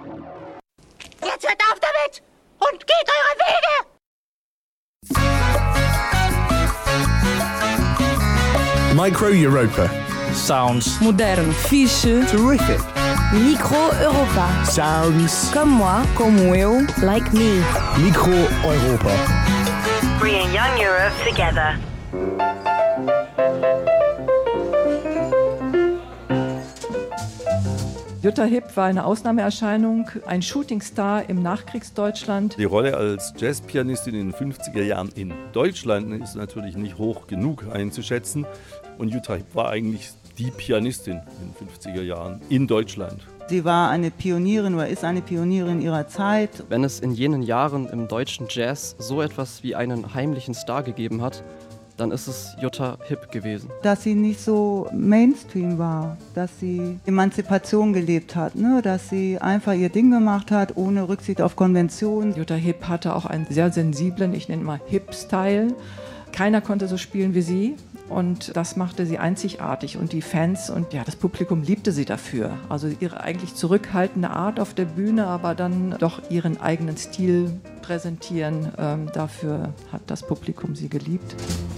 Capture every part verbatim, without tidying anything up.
Jetzt hört auf damit und geht eure Wege! Micro Europa. Sounds modern, fixe, Terrific. Micro Europa. Sounds. Comme moi, como eu, like me. Micro Europa. Bringing young Europe together. Jutta Hipp war eine Ausnahmeerscheinung, ein Shootingstar im Nachkriegsdeutschland. Die Rolle als Jazzpianistin in den fünfziger Jahren in Deutschland ist natürlich nicht hoch genug einzuschätzen. Und Jutta Hipp war eigentlich die Pianistin in den fünfziger Jahren in Deutschland. Sie war eine Pionierin oder ist eine Pionierin ihrer Zeit. Wenn es in jenen Jahren im deutschen Jazz so etwas wie einen heimlichen Star gegeben hat, dann ist es Jutta Hipp gewesen. Dass sie nicht so Mainstream war, dass sie Emanzipation gelebt hat, ne? Dass sie einfach ihr Ding gemacht hat, ohne Rücksicht auf Konventionen. Jutta Hipp hatte auch einen sehr sensiblen, ich nenne mal Hip-Style. Keiner konnte so spielen wie sie. Und das machte sie einzigartig und die Fans und ja, das Publikum liebte sie dafür. Also ihre eigentlich zurückhaltende Art auf der Bühne, aber dann doch ihren eigenen Stil präsentieren. Ähm, dafür hat das Publikum sie geliebt.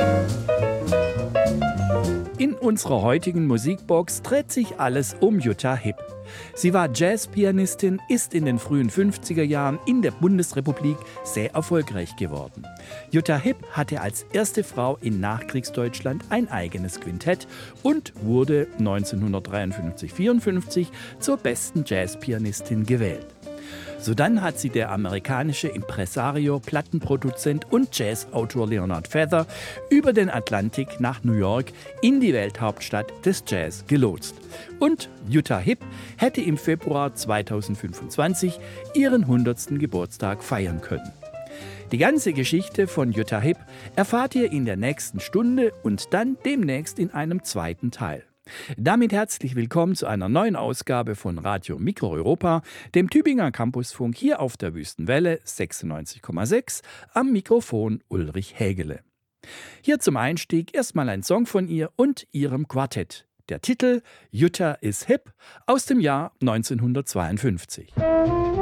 In unserer heutigen Musikbox dreht sich alles um Jutta Hipp. Sie war Jazzpianistin, ist in den frühen fünfziger Jahren in der Bundesrepublik sehr erfolgreich geworden. Jutta Hipp hatte als erste Frau in Nachkriegsdeutschland ein eigenes Quintett und wurde neunzehnhundertdreiundfünfzig vierundfünfzig zur besten Jazzpianistin gewählt. Sodann hat sie der amerikanische Impresario, Plattenproduzent und Jazzautor Leonard Feather über den Atlantik nach New York in die Welthauptstadt des Jazz gelotst. Und Jutta Hipp hätte im Februar zweitausendfünfundzwanzig ihren hundertsten Geburtstag feiern können. Die ganze Geschichte von Jutta Hipp erfahrt ihr in der nächsten Stunde und dann demnächst in einem zweiten Teil. Damit herzlich willkommen zu einer neuen Ausgabe von Radio Micro Europa, dem Tübinger Campusfunk hier auf der Wüstenwelle sechsundneunzig Komma sechs, am Mikrofon Ulrich Hägele. Hier zum Einstieg erstmal ein Song von ihr und ihrem Quartett. Der Titel Jutta is Hip aus dem Jahr neunzehnhundertzweiundfünfzig.